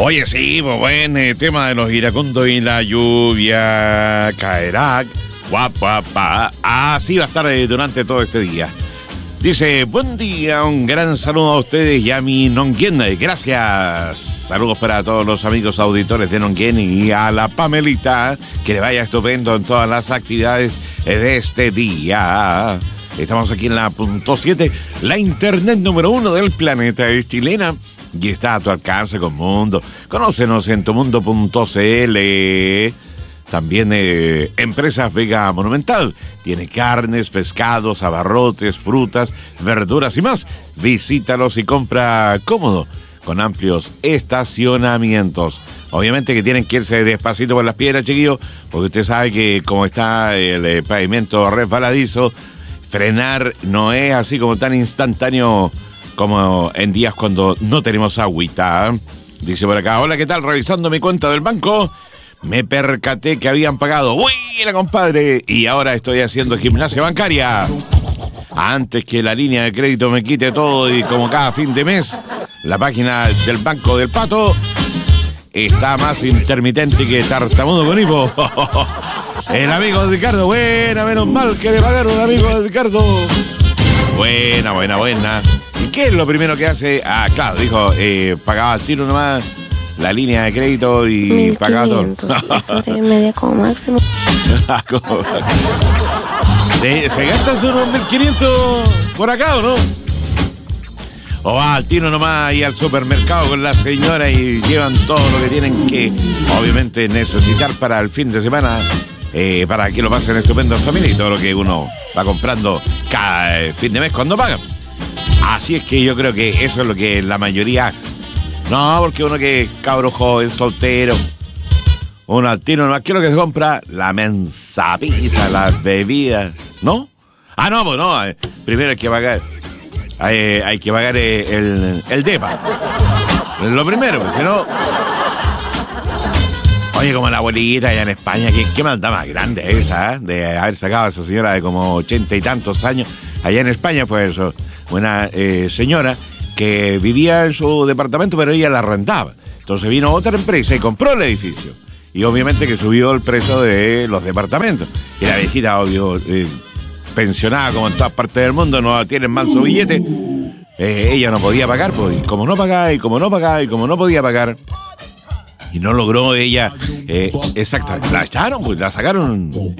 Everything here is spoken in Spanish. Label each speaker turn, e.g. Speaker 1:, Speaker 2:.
Speaker 1: Oye, sí, pues bueno, el tema de los iracundos y la lluvia caerá. Guapapa. Así va a estar durante todo este día. Dice, buen día, un gran saludo a ustedes y a mi Nonguén. Gracias. Saludos para todos los amigos auditores de Nonguén y a la Pamelita. Que le vaya estupendo en todas las actividades de este día. Estamos aquí en la .7, la internet número 1 del planeta. Es chilena y está a tu alcance con Mundo. Conócenos en tumundo.cl. También Empresas Vega Monumental. Tiene carnes, pescados, abarrotes, frutas, verduras y más. Visítalos y compra cómodo, con amplios estacionamientos. Obviamente que tienen que irse despacito por las piedras, chiquillos, porque usted sabe que como está el pavimento resbaladizo, frenar no es así como tan instantáneo como en días cuando no tenemos agüita. Dice por acá, hola, ¿qué tal? Revisando mi cuenta del banco, me percaté que habían pagado. ¡Buena, compadre! Y ahora estoy haciendo gimnasia bancaria. Antes que la línea de crédito me quite todo y como cada fin de mes, la página del Banco del Pato está más intermitente que tartamudo con hipo. El amigo de Ricardo, buena, menos mal que le pagaron, amigo de Ricardo. Buena. ¿Y qué es lo primero que hace? Ah, claro, dijo, pagaba al tiro nomás la línea de crédito y pagaba todo.
Speaker 2: Eso es media como máximo.
Speaker 1: ¿Se gasta unos 1.500 por acá o no? O va al tiro nomás ahí al supermercado con la señora y llevan todo lo que tienen que, obviamente, necesitar para el fin de semana, para que lo pasen estupendo en familia y todo lo que uno va comprando cada fin de mes cuando paga. Así es que yo creo que eso es lo que la mayoría hace. No, porque uno que es cabro joven, soltero, uno al tiro nomás, ¿qué es lo que se compra? La mensa pizza, las bebidas, ¿no? Ah, no, pues no, primero hay que pagar. Hay que pagar el DEPA. Lo primero, pues, si no. Oye, como la abuelita allá en España, ¿qué maldad más grande esa, de haber sacado a esa señora de como 80 y tantos años? Allá en España fue eso. Una señora que vivía en su departamento, pero ella la arrendaba. Entonces vino otra empresa y compró el edificio. Y obviamente que subió el precio de los departamentos. Y la viejita, obvio, pensionada como en todas partes del mundo, no tienen manso billete, ella no podía pagar, pues, y como no podía pagar, y no logró ella, exactamente, la echaron, pues la sacaron